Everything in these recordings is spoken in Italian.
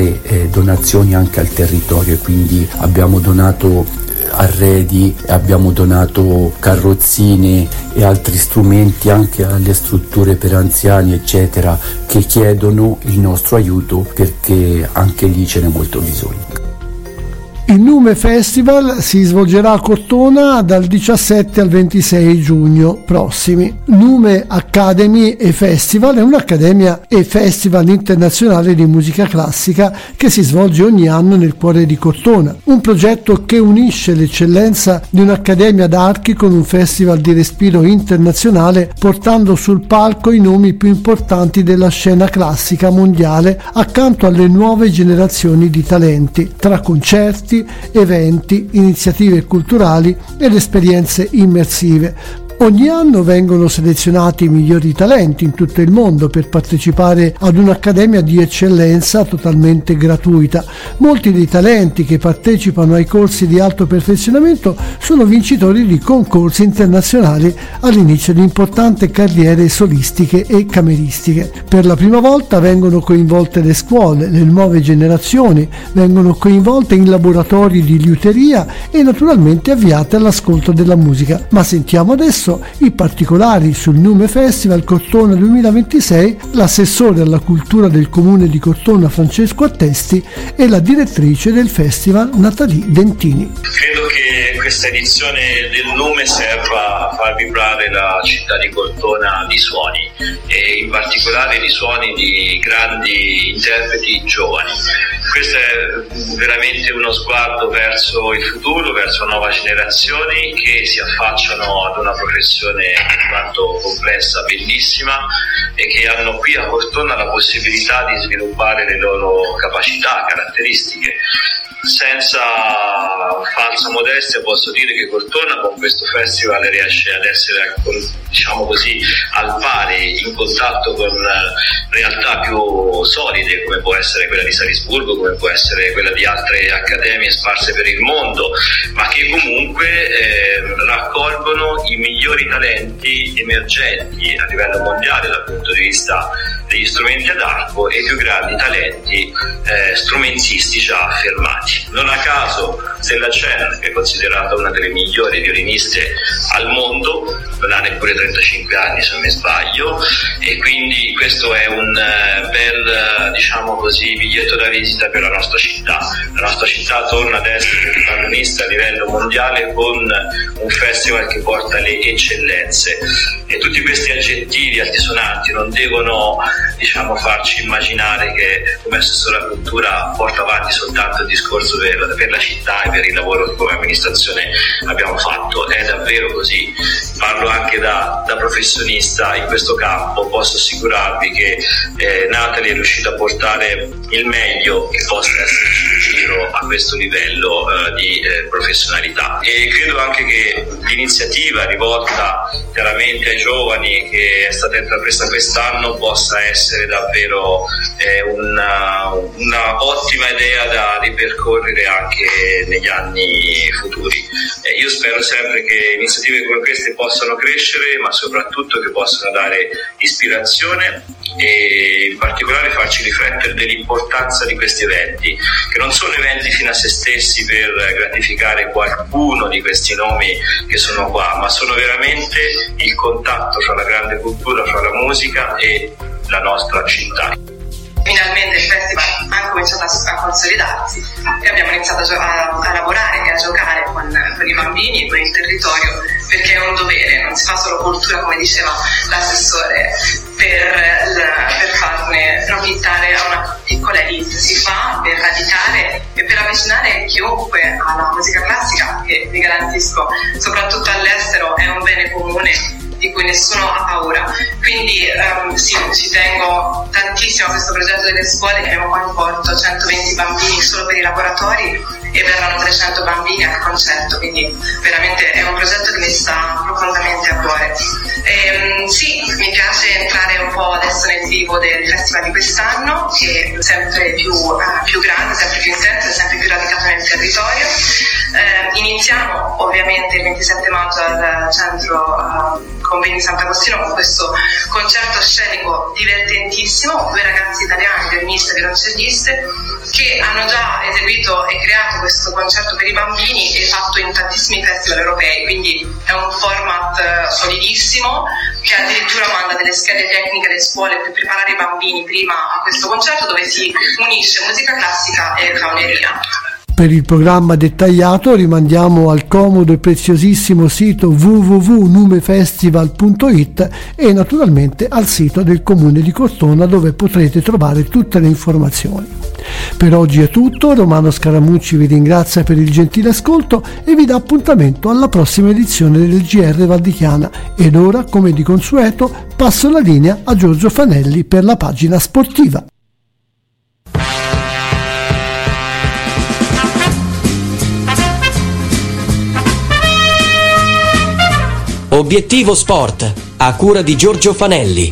fare donazioni anche al territorio, quindi abbiamo donato arredi, abbiamo donato carrozzine e altri strumenti anche alle strutture per anziani eccetera, che chiedono il nostro aiuto perché anche lì ce n'è molto bisogno. Il Nume Festival si svolgerà a Cortona dal 17 al 26 giugno prossimi. Nume Academy e Festival è un'accademia e festival internazionale di musica classica che si svolge ogni anno nel cuore di Cortona. Un progetto che unisce l'eccellenza di un'accademia d'archi con un festival di respiro internazionale, portando sul palco i nomi più importanti della scena classica mondiale accanto alle nuove generazioni di talenti, tra concerti, eventi, iniziative culturali ed esperienze immersive. Ogni anno vengono selezionati i migliori talenti in tutto il mondo per partecipare ad un'accademia di eccellenza totalmente gratuita. Molti dei talenti che partecipano ai corsi di alto perfezionamento sono vincitori di concorsi internazionali all'inizio di importanti carriere solistiche e cameristiche. Per la prima volta vengono coinvolte le scuole, le nuove generazioni, vengono coinvolte in laboratori di liuteria e naturalmente avviate all'ascolto della musica. Ma sentiamo adesso i particolari sul Nume Festival Cortona 2026, l'assessore alla cultura del comune di Cortona Francesco Attesti e la direttrice del festival Nathalie Dentini. Credo che questa edizione del Nume serva a far vibrare la città di Cortona di suoni e in particolare di suoni di grandi interpreti giovani. Questo è veramente uno sguardo verso il futuro, verso nuove generazioni che si affacciano ad una professione quanto complessa, bellissima, e che hanno qui a Cortona la possibilità di sviluppare le loro capacità, caratteristiche. Senza falsa modestia posso dire che Cortona con questo festival riesce ad essere, diciamo così, al pari, in contatto con realtà più solide come può essere quella di Salisburgo, come può essere quella di altre accademie sparse per il mondo, ma che comunque raccolgono i migliori talenti emergenti a livello mondiale dal punto di vista degli strumenti ad arco e i più grandi talenti strumentisti già affermati. Non a caso Stella Chen, che è considerata una delle migliori violiniste al mondo, non ha neppure 35 anni se non mi sbaglio, e quindi questo è un bel, diciamo così, biglietto da visita per la nostra città. La nostra città torna ad essere protagonista a livello mondiale con un festival che porta le eccellenze, e tutti questi aggettivi altisonanti non devono, diciamo, farci immaginare che come assessore alla cultura porta avanti soltanto il discorso per la città e per il lavoro che come amministrazione abbiamo fatto. È davvero così. Parlo anche da professionista in questo campo. Posso assicurarvi che Nathalie è riuscita a portare il meglio che possa esserci in giro a questo livello di professionalità, e credo anche che l'iniziativa rivolta chiaramente ai giovani che è stata intrapresa quest'anno possa essere davvero una ottima idea da ripercorrere anche negli anni futuri. Io spero sempre che iniziative come queste possano crescere, ma soprattutto che possano dare ispirazione e in particolare farci riflettere dell'importanza di questi eventi, che non sono eventi fino a se stessi per gratificare qualcuno di questi nomi che sono qua, ma sono veramente il contatto fra la grande cultura, fra la musica e la nostra città. Finalmente il festival ha cominciato a consolidarsi e abbiamo iniziato a lavorare e a giocare con i bambini e con il territorio, perché è un dovere, non si fa solo cultura come diceva l'assessore per farne profittare a una piccola elite, si fa per radicare e per avvicinare chiunque alla musica classica, che vi garantisco soprattutto all'estero è un bene comune di cui nessuno ha paura. Quindi sì, ci tengo tantissimo a questo progetto delle scuole, che abbiamo coinvolto 120 bambini solo per i laboratori e verranno 300 bambini al concerto, quindi veramente è un progetto che mi sta profondamente a cuore. Sì, mi piace entrare un po' adesso nel vivo del festival di quest'anno, che è sempre più grande, sempre più intenso, sempre più radicato nel territorio. Iniziamo ovviamente il 27 maggio al centro Convegni Sant'Agostino con questo concerto scenico divertentissimo, 2 ragazzi italiani, violiniste e violoncelliste, che hanno già eseguito e creato questo concerto per i bambini e fatto in tantissimi festival europei, quindi è un format solidissimo che addirittura manda delle schede tecniche alle scuole per preparare i bambini prima a questo concerto, dove si unisce musica classica e clowneria. Per il programma dettagliato rimandiamo al comodo e preziosissimo sito www.numefestival.it e naturalmente al sito del Comune di Cortona, dove potrete trovare tutte le informazioni. Per oggi è tutto, Romano Scaramucci vi ringrazia per il gentile ascolto e vi dà appuntamento alla prossima edizione del GR Val di Chiana. Ed ora, come di consueto, passo la linea a Giorgio Fanelli per la pagina sportiva. Obiettivo Sport, a cura di Giorgio Fanelli.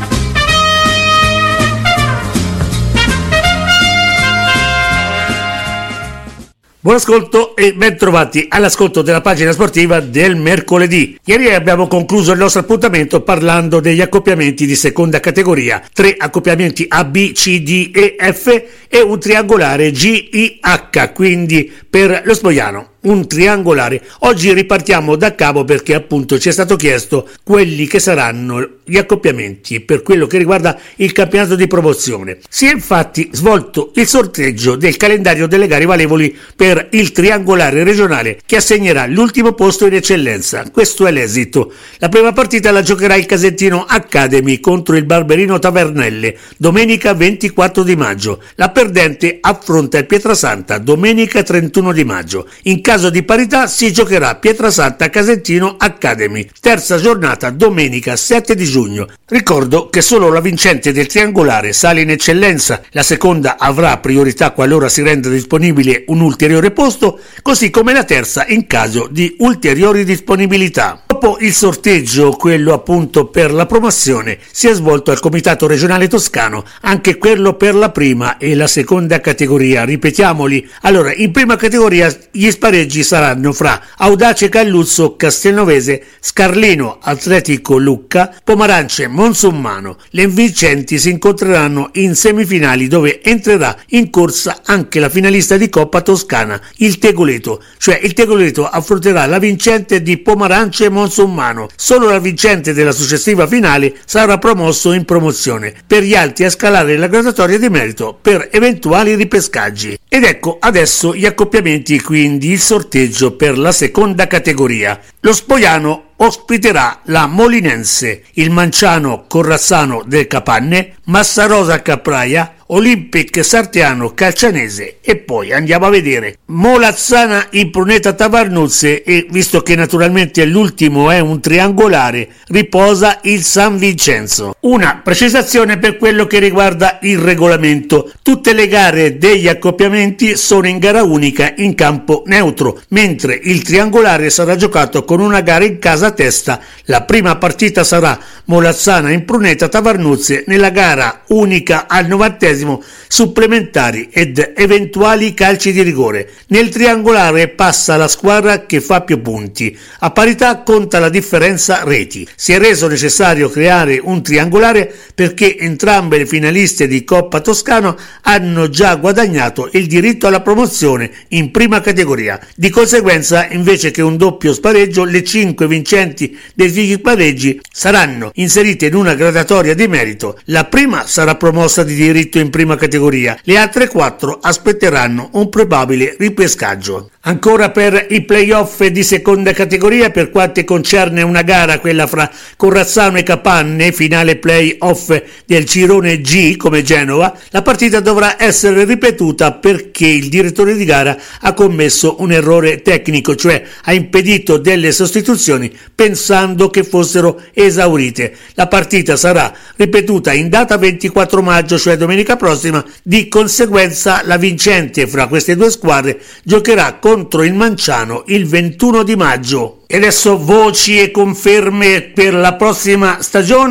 Buon ascolto e ben trovati all'ascolto della pagina sportiva del mercoledì. Ieri abbiamo concluso il nostro appuntamento parlando degli accoppiamenti di seconda categoria, 3 accoppiamenti A, B, C, D e F e un triangolare G, I, H, quindi per lo Spogliano. Un triangolare. Oggi ripartiamo da capo perché appunto ci è stato chiesto quelli che saranno gli accoppiamenti per quello che riguarda il campionato di promozione. Si è infatti svolto il sorteggio del calendario delle gare valevoli per il triangolare regionale che assegnerà l'ultimo posto in eccellenza. Questo è l'esito. La prima partita la giocherà il Casentino Academy contro il Barberino Tavernelle domenica 24 di maggio. La perdente affronta il Pietrasanta domenica 31 di maggio. In caso di parità si giocherà Pietrasanta Casentino Academy, terza giornata domenica 7 di giugno. Ricordo che solo la vincente del triangolare sale in eccellenza, la seconda avrà priorità qualora si renda disponibile un ulteriore posto, così come la terza in caso di ulteriori disponibilità. Dopo il sorteggio, quello appunto per la promozione, si è svolto al Comitato Regionale Toscano, anche quello per la prima e la seconda categoria. Ripetiamoli. Allora, in prima categoria gli spareggi saranno fra Audace Calluzzo Castelnovese, Scarlino Atletico Lucca, Pomarance Monsummano. Le vincenti si incontreranno in semifinali dove entrerà in corsa anche la finalista di Coppa Toscana, il Tegoleto, cioè il Tegoleto affronterà la vincente di Pomarance Monsummano. Solo la vincente della successiva finale sarà promosso in promozione, per gli altri a scalare la graduatoria di merito per eventuali ripescaggi. Ed ecco adesso gli accoppiamenti, quindi il sorteggio per la seconda categoria. Lo Spogliano ospiterà la Molinense, il Manciano Corrazzano del Capanne, Massarosa Capraia, Olympic Sartiano Calcianese e poi andiamo a vedere Molazzana Impruneta Tavarnuzze e visto che naturalmente l'ultimo è un triangolare riposa il San Vincenzo. Una precisazione per quello che riguarda il regolamento: tutte le gare degli accoppiamenti sono in gara unica in campo neutro, mentre il triangolare sarà giocato con una gara in casa a testa. La prima partita sarà Molazzana Impruneta Tavarnuzze nella gara unica al 90° supplementari ed eventuali calci di rigore. Nel triangolare passa la squadra che fa più punti. A parità conta la differenza reti. Si è reso necessario creare un triangolare perché entrambe le finaliste di Coppa Toscano hanno già guadagnato il diritto alla promozione in prima categoria. Di conseguenza, invece che un doppio spareggio, le 5 vincenti dei spareggi saranno inserite in una graduatoria di merito. La prima sarà promossa di diritto in prima categoria, le altre 4 aspetteranno un probabile ripescaggio. Ancora per i playoff di seconda categoria, per quanto concerne una gara, quella fra Corrazzano e Capanne, finale playoff del girone G come Genova, la partita dovrà essere ripetuta perché il direttore di gara ha commesso un errore tecnico, cioè ha impedito delle sostituzioni pensando che fossero esaurite. La partita sarà ripetuta in data 24 maggio, cioè domenica prossima. Di conseguenza la vincente fra queste due squadre giocherà contro il Manciano il 21 di maggio. E adesso voci e conferme per la prossima stagione.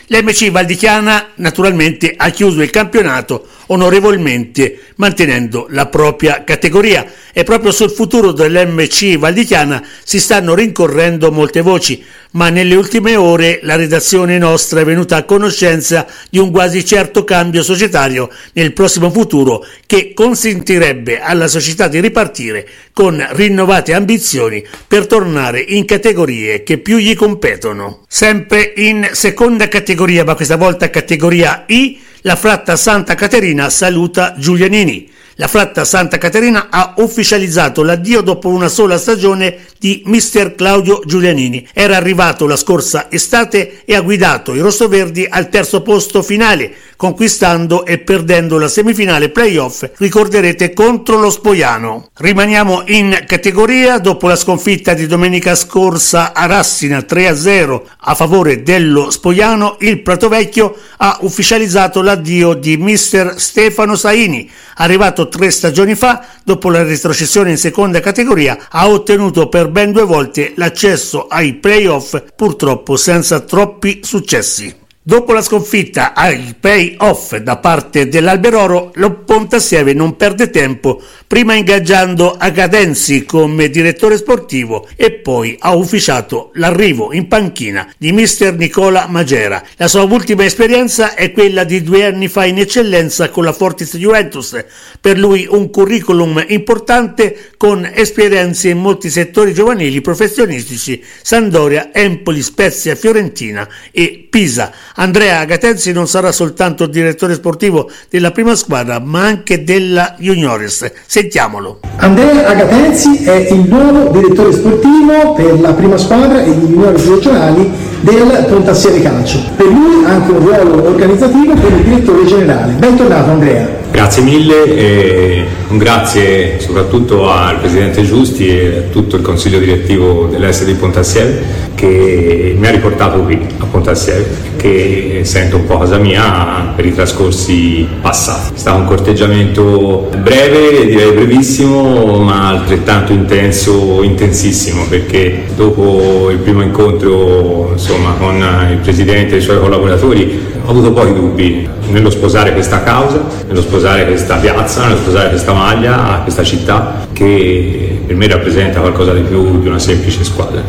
L'MC Val di Chiana naturalmente ha chiuso il campionato onorevolmente mantenendo la propria categoria e proprio sul futuro dell'MC Val di Chiana si stanno rincorrendo molte voci, ma nelle ultime ore la redazione nostra è venuta a conoscenza di un quasi certo cambio societario nel prossimo futuro che consentirebbe alla società di ripartire con rinnovate ambizioni per tornare in categorie che più gli competono. Sempre in seconda categoria, ma questa volta categoria I, la Fratta Santa Caterina saluta Giulianini. La Fratta Santa Caterina ha ufficializzato l'addio dopo una sola stagione di mister Claudio Giulianini. Era arrivato la scorsa estate e ha guidato i rossoverdi al terzo posto finale, conquistando e perdendo la semifinale playoff, ricorderete, contro lo Spoiano. Rimaniamo in categoria dopo la sconfitta di domenica scorsa a Rassina 3-0 a favore dello Spoiano. Il Pratovecchio ha ufficializzato l'addio di mister Stefano Saini. Arrivato 3 stagioni fa, dopo la retrocessione in seconda categoria, ha ottenuto per ben 2 volte l'accesso ai playoff, purtroppo senza troppi successi. Dopo la sconfitta ai play-off da parte dell'Alberoro, lo Pontassieve non perde tempo, prima ingaggiando Agadensi come direttore sportivo e poi ha ufficiato l'arrivo in panchina di mister Nicola Magera. La sua ultima esperienza è quella di 2 anni fa in eccellenza con la Fortis Juventus, per lui un curriculum importante con esperienze in molti settori giovanili professionistici: Sampdoria, Empoli, Spezia, Fiorentina e Pisa. Andrea Agatensi non sarà soltanto il direttore sportivo della prima squadra, ma anche della Juniores. Sentiamolo. Andrea Agatensi è il nuovo direttore sportivo per la prima squadra e gli juniores regionali del Pontassieve Calcio. Per lui anche un ruolo organizzativo come direttore generale. Bentornato Andrea. Grazie mille e un grazie soprattutto al Presidente Giusti e a tutto il Consiglio direttivo dell'SD Pontassieve che mi ha riportato qui a Pontassieve, che sento un po' casa mia per i trascorsi passati. È stato un corteggiamento breve, direi brevissimo, ma altrettanto intenso, intensissimo, perché dopo il primo incontro con il Presidente e i suoi collaboratori ho avuto poi dubbi nello sposare questa causa, nello sposare questa piazza, nello sposare questa maglia, questa città che per me rappresenta qualcosa di più di una semplice squadra.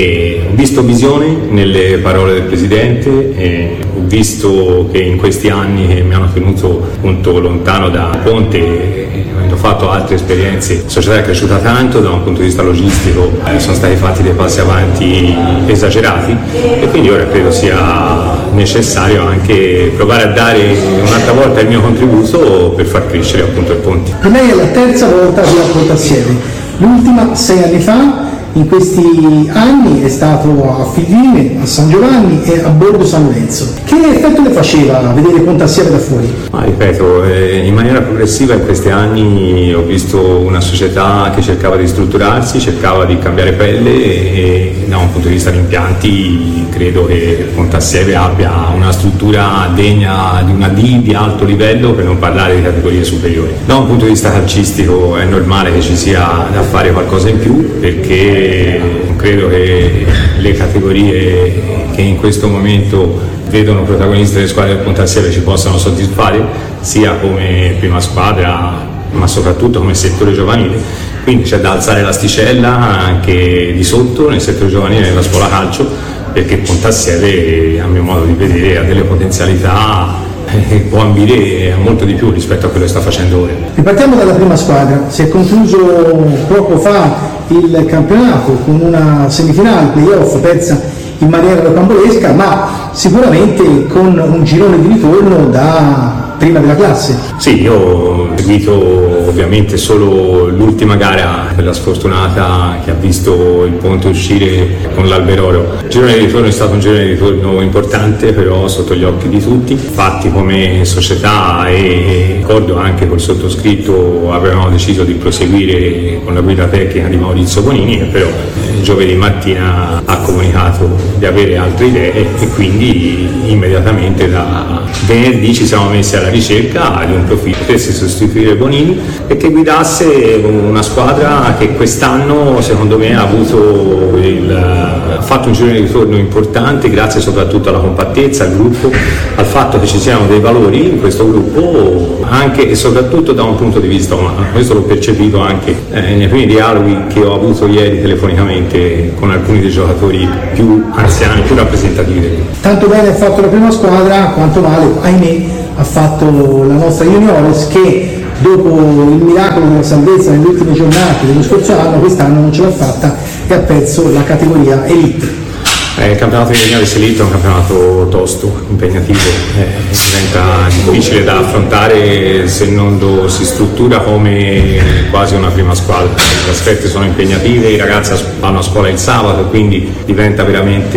E ho visto visione nelle parole del Presidente, e ho visto che in questi anni che mi hanno tenuto appunto lontano da Ponte, avendo fatto altre esperienze, la società è cresciuta tanto da un punto di vista logistico, sono stati fatti dei passi avanti esagerati e quindi ora credo sia necessario anche provare a dare un'altra volta il mio contributo per far crescere appunto il Ponte. Per lei è la terza volta che a Pontassieve, l'ultima 6 anni fa. In questi anni è stato a Figline, a San Giovanni e a Borgo San Lorenzo. Che effetto le faceva vedere Pontassieve da fuori? Ripeto, in maniera progressiva in questi anni ho visto una società che cercava di strutturarsi, cercava di cambiare pelle e da un punto di vista di impianti credo che Pontassieve abbia una struttura degna di una D di alto livello, per non parlare di categorie superiori. Da un punto di vista calcistico è normale che ci sia da fare qualcosa in più, perché credo che le categorie che in questo momento vedono protagoniste delle squadre del Pontassieve ci possano soddisfare, sia come prima squadra ma soprattutto come settore giovanile. Quindi c'è da alzare l'asticella anche di sotto nel settore giovanile nella scuola calcio, perché Pontassieve a mio modo di vedere ha delle potenzialità e può ambire a molto di più rispetto a quello che sta facendo ora. Ripartiamo dalla prima squadra. Si è concluso poco fa il campionato con una semifinale playoff persa in maniera rocambolesca, ma sicuramente con un girone di ritorno da prima della classe. Sì, io ho seguito ovviamente solo l'ultima gara, quella sfortunata che ha visto il Ponte uscire con l'Alberoro. Il girone di ritorno è stato un girone di ritorno importante, però sotto gli occhi di tutti. Infatti come società e ricordo anche col sottoscritto avevamo deciso di proseguire con la guida tecnica di Maurizio Bonini, che però giovedì mattina ha comunicato di avere altre idee e quindi immediatamente da venerdì ci siamo messi alla ricerca di un profilo che potesse sostituire Bonini e che guidasse una squadra che quest'anno secondo me ha fatto un giro di ritorno importante grazie soprattutto alla compattezza, al gruppo, al fatto che ci siano dei valori in questo gruppo anche e soprattutto da un punto di vista umano. Questo l'ho percepito anche nei primi dialoghi che ho avuto ieri telefonicamente con alcuni dei giocatori più anziani, più rappresentativi. Tanto bene ha fatto la prima squadra, quanto male, ahimè, ha fatto la nostra Juniores, che dopo il miracolo della salvezza nelle ultime giornate dello scorso anno, quest'anno non ce l'ha fatta e ha perso la categoria Elite. Il campionato di Juniores Elite è un campionato tosto, impegnativo, diventa difficile da affrontare se non lo si struttura come quasi una prima squadra. Le trasferte sono impegnative, i ragazzi vanno a scuola il sabato, quindi diventa veramente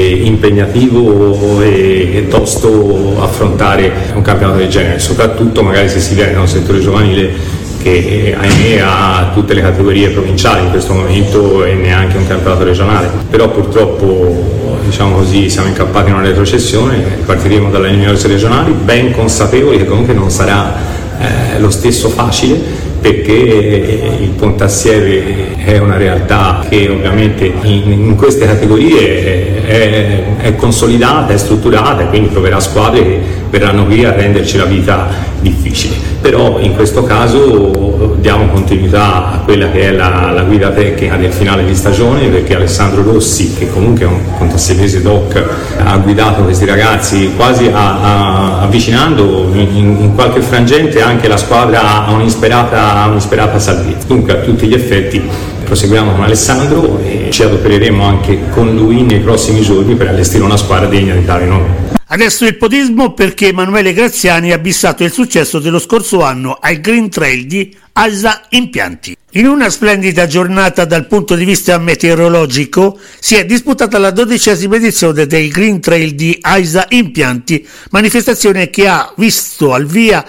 impegnativo e tosto affrontare un campionato del genere, soprattutto magari se si viene da un settore giovanile che ahimè ha tutte le categorie provinciali in questo momento e neanche un campionato regionale, però purtroppo diciamo così siamo incappati in una retrocessione, partiremo dalle juniores regionali ben consapevoli che comunque non sarà lo stesso facile, perché il Pontassieve è una realtà che ovviamente in queste categorie è consolidata, è strutturata e quindi troverà squadre che verranno qui a renderci la vita difficile. Però in questo caso diamo continuità a quella che è la guida tecnica del finale di stagione, perché Alessandro Rossi, che comunque è un pontassievese doc, ha guidato questi ragazzi quasi avvicinando in qualche frangente anche la squadra a un'isperata salvezza. Dunque a tutti gli effetti proseguiamo con Alessandro e ci adopereremo anche con lui nei prossimi giorni per allestire una squadra degna di tale nome. Adesso il podismo, perché Emanuele Graziani ha bissato il successo dello scorso anno al Green Trail di AISA Impianti. In una splendida giornata dal punto di vista meteorologico si è disputata la 12ª edizione del Green Trail di AISA Impianti, manifestazione che ha visto al via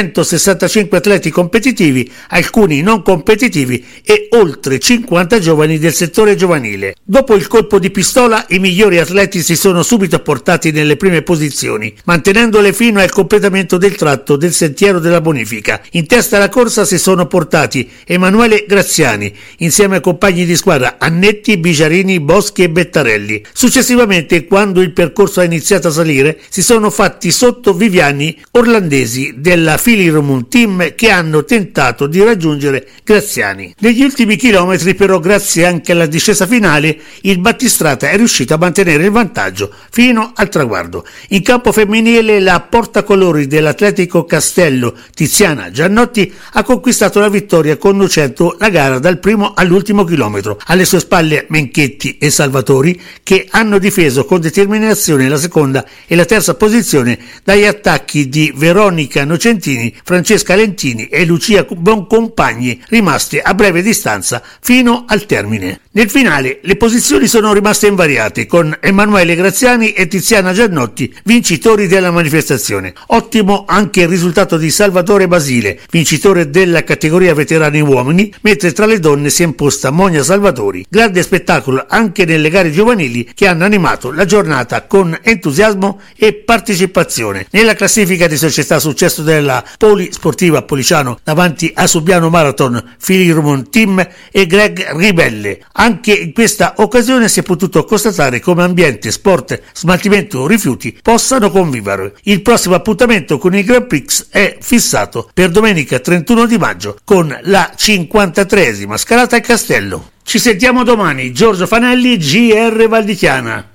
165 atleti competitivi, alcuni non competitivi e oltre 50 giovani del settore giovanile. Dopo il colpo di pistola, i migliori atleti si sono subito portati nelle prime posizioni, mantenendole fino al completamento del tratto del Sentiero della Bonifica. In testa alla corsa si sono portati Emanuele Graziani, insieme ai compagni di squadra Annetti, Bigiarini, Boschi e Bettarelli. Successivamente, quando il percorso ha iniziato a salire, si sono fatti sotto Viviani orlandesi della Filirmon Team, che hanno tentato di raggiungere Graziani. Negli ultimi chilometri però, grazie anche alla discesa finale, il battistrada è riuscito a mantenere il vantaggio fino al traguardo. In campo femminile la portacolori dell'Atletico Castello, Tiziana Giannotti, ha conquistato la vittoria conducendo la gara dal primo all'ultimo chilometro. Alle sue spalle Menchetti e Salvatori, che hanno difeso con determinazione la seconda e la terza posizione dagli attacchi di Veronica Nocentini, Francesca Lentini e Lucia Boncompagni, rimaste a breve distanza fino al termine. Nel finale le posizioni sono rimaste invariate, con Emanuele Graziani e Tiziana Giannotti vincitori della manifestazione. Ottimo anche il risultato di Salvatore Basile, vincitore della categoria veterani uomini, mentre tra le donne si è imposta Monia Salvatori. Grande spettacolo anche nelle gare giovanili che hanno animato la giornata con entusiasmo e partecipazione. Nella classifica di società successo della Polisportiva Policiano davanti a Subiano Marathon, Filirmon Team e Greg Ribelle. Anche in questa occasione si è potuto constatare come ambiente, sport, smaltimento rifiuti possano convivere. Il prossimo appuntamento con il Grand Prix è fissato per domenica 31 di maggio con la 53esima scalata al Castello. Ci sentiamo domani. Giorgio Fanelli, GR Valdichiana.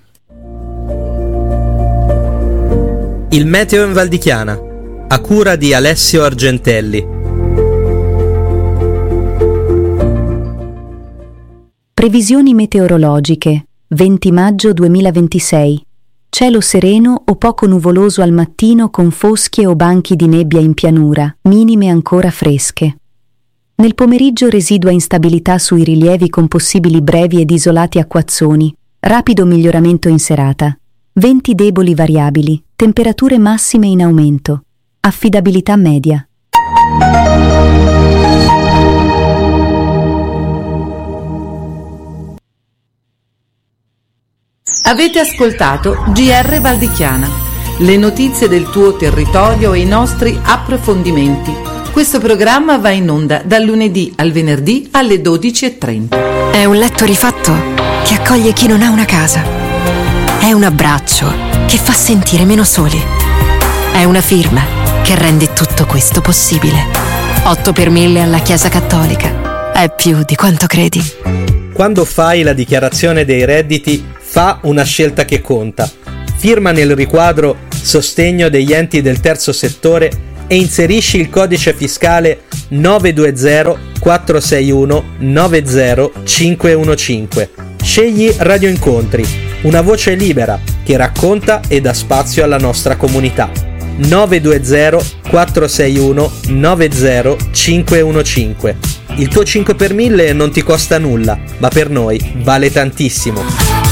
Il meteo in Valdichiana, a cura di Alessio Argentelli. Previsioni meteorologiche. 20 maggio 2026. Cielo sereno o poco nuvoloso al mattino con fosche o banchi di nebbia in pianura, minime ancora fresche. Nel pomeriggio residua instabilità sui rilievi con possibili brevi ed isolati acquazzoni. Rapido miglioramento in serata. Venti deboli variabili. Temperature massime in aumento. Affidabilità media. Avete ascoltato GR Valdichiana, le notizie del tuo territorio e i nostri approfondimenti, Questo programma va in onda dal lunedì al venerdì alle 12:30. È un letto rifatto che accoglie chi non ha una casa. È un abbraccio che fa sentire meno soli. È una firma che rende tutto questo possibile. 8 per 1000 alla Chiesa Cattolica. È più di quanto credi. Quando fai la dichiarazione dei redditi, fa una scelta che conta. Firma nel riquadro Sostegno degli enti del terzo settore e inserisci il codice fiscale 920 461 90515. Scegli Radio Incontri, una voce libera che racconta e dà spazio alla nostra comunità. 920 461 90515. Il tuo 5 per 1000 non ti costa nulla, ma per noi vale tantissimo.